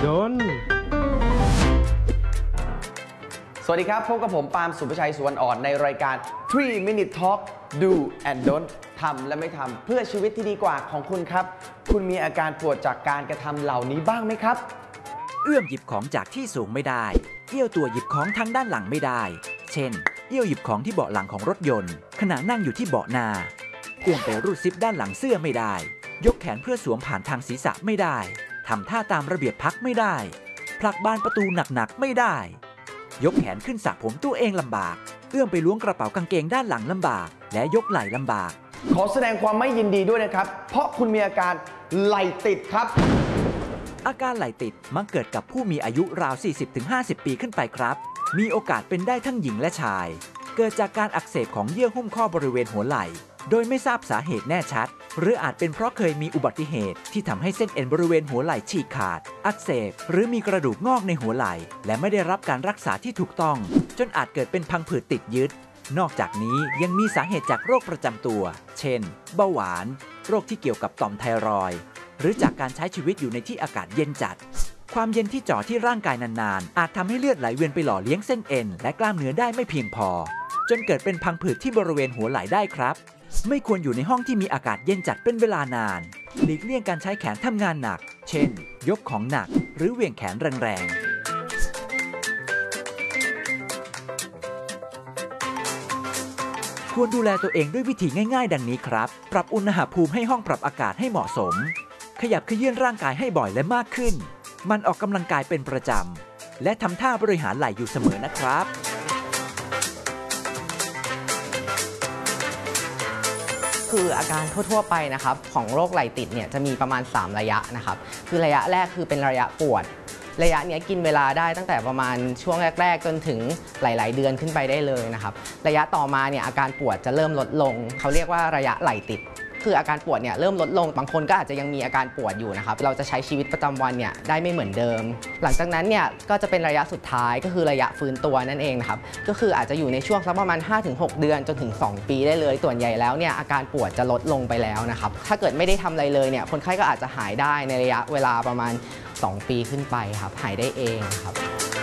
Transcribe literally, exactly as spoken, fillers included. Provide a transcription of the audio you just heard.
Don't สวัสดีครับพบกับผมปาล์มสุภชัยสุวรรณอ่อนในรายการ three minute talk do and don't ทำและไม่ทำเพื่อชีวิตที่ดีกว่าของคุณครับคุณมีอาการปวดจากการกระทำเหล่านี้บ้างไหมครับเอื้อมหยิบของจากที่สูงไม่ได้เอี้ยวตัวหยิบของทางด้านหลังไม่ได้เช่นเอี้ยวหยิบของที่เบาะหลังของรถยนต์ขณะนั่งอยู่ที่เบาะหน้าเอื้อมไปรูดซิปด้านหลังเสื้อไม่ได้ยกแขนเพื่อสวมผ่านทางศีรษะไม่ได้ทำท่าตามระเบียบพักไม่ได้ผลักบานประตูหนักๆไม่ได้ยกแขนขึ้นสระผมตัวเองลำบากเอื้อมไปล้วงกระเป๋ากางเกงด้านหลังลำบากและยกไหล่ลำบากขอแสดงความไม่ยินดีด้วยนะครับเพราะคุณมีอาการไหล่ติดครับอาการไหล่ติดมักเกิดกับผู้มีอายุราว สี่สิบถึงห้าสิบ ปีขึ้นไปครับมีโอกาสเป็นได้ทั้งหญิงและชายเกิดจากการอักเสบของเยื่อหุ้มข้อบริเวณหัวไหล่โดยไม่ทราบสาเหตุแน่ชัดหรืออาจเป็นเพราะเคยมีอุบัติเหตุที่ทำให้เส้นเอ็นบริเวณหัวไหล่ฉีกขาดอักเสบหรือมีกระดูกงอกในหัวไหล่และไม่ได้รับการรักษาที่ถูกต้องจนอาจเกิดเป็นพังผืดติดยึดนอกจากนี้ยังมีสาเหตุจากโรคประจำตัวเช่นเบาหวานโรคที่เกี่ยวกับต่อมไทรอยด์หรือจากการใช้ชีวิตอยู่ในที่อากาศเย็นจัดความเย็นที่จ่อที่ร่างกายนานๆอาจทำให้เลือดไหลเวียนไปหล่อเลี้ยงเส้นเอ็นและกล้ามเนื้อได้ไม่เพียงพอจนเกิดเป็นพังผืดที่บริเวณหัวไหล่ได้ครับไม่ควรอยู่ในห้องที่มีอากาศเย็นจัดเป็นเวลานานหลีกเลี่ยงการใช้แขนทำงานหนักเช่นยกของหนักหรือเหวี่ยงแขนแรงๆควรดูแลตัวเองด้วยวิธีง่ายๆดังนี้ครับปรับอุณหภูมิให้ห้องปรับอากาศให้เหมาะสมขยับเขยื้อนร่างกายให้บ่อยและมากขึ้นมันออกกำลังกายเป็นประจำและทำท่าบริหารไหล่อยู่เสมอนะครับคืออาการทั่วๆไปนะครับของโรคไหล่ติดเนี่ยจะมีประมาณสามระยะนะครับคือระยะแรกคือเป็นระยะปวดระยะนี้กินเวลาได้ตั้งแต่ประมาณช่วงแรกๆจนถึงหลายๆเดือนขึ้นไปได้เลยนะครับระยะต่อมาเนี่ยอาการปวดจะเริ่มลดลงเขาเรียกว่าระยะไหล่ติดคืออาการปวดเนี่ยเริ่มลดลงบางคนก็อาจจะยังมีอาการปวดอยู่นะครับเราจะใช้ชีวิตประจำวันเนี่ยได้ไม่เหมือนเดิมหลังจากนั้นเนี่ยก็จะเป็นระยะสุดท้ายก็คือระยะฟื้นตัวนั่นเองนะครับก็คืออาจจะอยู่ในช่วงสักประมาณ ห้าถึงหก เดือนจนถึงสองปีได้เลยส่วนใหญ่แล้วเนี่ยอาการปวดจะลดลงไปแล้วนะครับถ้าเกิดไม่ได้ทำอะไรเลยเนี่ยคนไข้ก็อาจจะหายได้ในระยะเวลาประมาณสองปีขึ้นไปครับหายได้เองครับ